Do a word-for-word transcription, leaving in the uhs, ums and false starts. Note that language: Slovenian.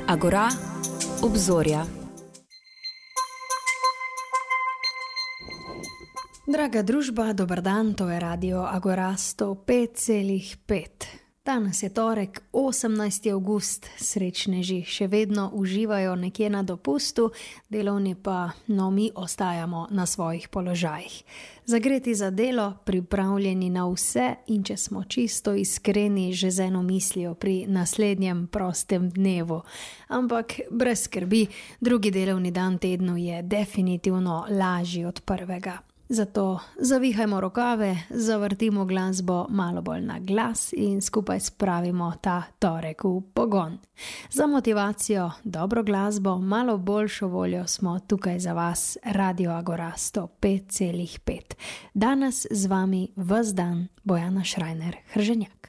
Agora, obzorja. Draga družba, dober dan, to je radio Agora sto pet celih pet. Danes je torek, osemnajsti avgust, srečneži še vedno uživajo nekje na dopustu, delovni pa, no, mi ostajamo na svojih položajih. Zagreti za delo, pripravljeni na vse in če smo čisto iskreni, že z eno mislijo pri naslednjem prostem dnevu. Ampak brez skrbi, drugi delovni dan tednu je definitivno lažji od prvega. Zato zavihajmo rokave, zavrtimo glasbo malo bolj na glas in skupaj spravimo ta torek v pogon. Za motivacijo, dobro glasbo, malo boljšo voljo smo tukaj za vas, Radio Agora sto pet celih pet. Danes z vami ves dan Bojana Šrajner Hrženjak.